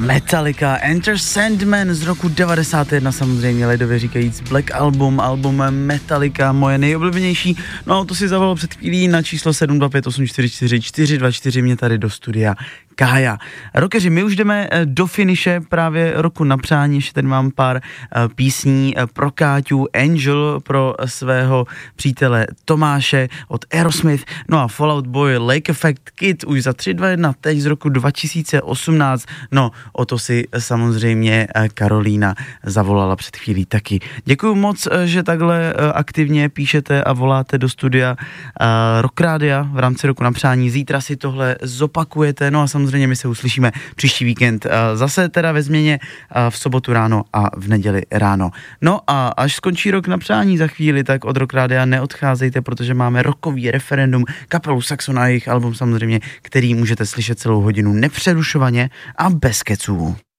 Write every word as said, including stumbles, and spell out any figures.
Metallica, Enter Sandman z roku devadesát jedna, samozřejmě lidově říkajíc Black Album, album Metallica, moje nejoblíbenější. No to si zavolal před chvílí na číslo sedm dva pět osm čtyři čtyři čtyři dva čtyři mě tady do studia Kája. Rokeři, my už jdeme do finiše právě roku na přání, ještě tady mám pár písní pro Káťu, Angel pro svého přítele Tomáše od Aerosmith, no a Fallout Boy, Lake Effect Kid už za tři dva jedna, teď z roku dva tisíce osmnáct, no o to si samozřejmě Karolína zavolala před chvílí taky. Děkuju moc, že takhle aktivně píšete a voláte do studia Rock Rádia v rámci roku na přání. Zítra si tohle zopakujete, no a samozřejmě my se uslyšíme příští víkend zase teda ve změně v sobotu ráno a v neděli ráno. No a až skončí rok na přání za chvíli, tak od Rock Rádia neodcházejte, protože máme rokový referendum, kapelu Saxon a jejich album samozřejmě, který můžete slyšet celou hodinu nepřerušovaně a bez keců.